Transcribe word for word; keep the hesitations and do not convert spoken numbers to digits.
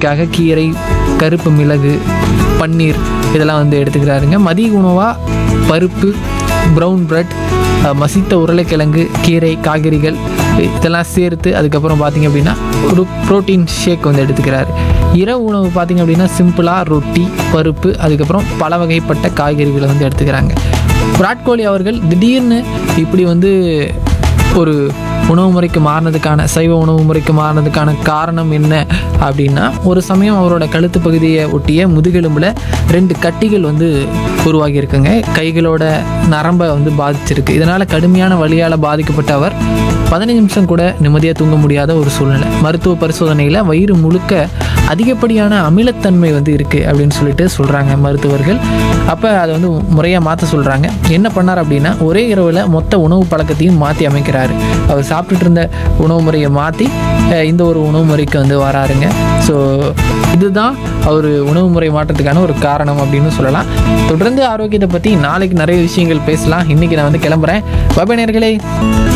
பயிற்சிக்காக கீரை, கருப்பு மிளகு, பன்னீர் இதெல்லாம் வந்து எடுத்துக்கிறாருங்க. மதிய உணவாக பருப்பு, ப்ரௌன் பிரெட், மசித்த உருளைக்கிழங்கு, கீரை, காய்கறிகள் இதெல்லாம் சேர்த்து அதுக்கப்புறம் பார்த்திங்க அப்படின்னா ஒரு ப்ரோட்டீன் ஷேக் வந்து எடுத்துக்கிறாரு. இரவு உணவு பார்த்திங்க அப்படின்னா சிம்பிளாக ரொட்டி, பருப்பு, அதுக்கப்புறம் பல வகைப்பட்ட காய்கறிகளை வந்து எடுத்துக்கிறாங்க. விராட் கோலி அவர்கள் திடீர்னு இப்படி வந்து ஒரு உணவு முறைக்கு மாறினதுக்கான சைவ உணவு முறைக்கு மாறினதுக்கான காரணம் என்ன அப்படின்னா, ஒரு சமயம் அவரோட கழுத்து பகுதியை ஒட்டிய முதுகெலும்பில் ரெண்டு கட்டிகள் வந்து உருவாகி இருக்குங்க. கைகளோட நரம்பை வந்து பாதிச்சிருக்கு. இதனால் கடுமையான வலியால் பாதிக்கப்பட்ட அவர் பதினஞ்சு நிமிஷம் கூட நிம்மதியாக தூங்க முடியாத ஒரு சூழ்நிலை. மருத்துவ பரிசோதனையில் வயிறு முழுக்க அதிகப்படியான அமிலத்தன்மை வந்து இருக்குது அப்படின்னு சொல்லிட்டு சொல்கிறாங்க மருத்துவர்கள். அப்போ அதை வந்து முறையாக மாற்ற சொல்கிறாங்க. என்ன பண்ணார் அப்படின்னா, ஒரே இரவில் மொத்த உணவு பழக்கத்தையும் மாற்றி அமைக்கிறாரு. அவர் சாப்பிட்டுட்டு இருந்த உணவு முறையை மாற்றி இந்த ஒரு உணவு முறைக்கு வந்து வராருங்க. ஸோ இதுதான் அவர் உணவு முறை மாற்றத்துக்கான ஒரு காரணம் அப்படின்னு சொல்லலாம். தொடர்ந்து ஆரோக்கியத்தை பற்றி நாளைக்கு நிறைய விஷயங்கள் பேசலாம். இன்றைக்கி நான் வந்து கிளம்புறேன். பாய் நேயர்களே.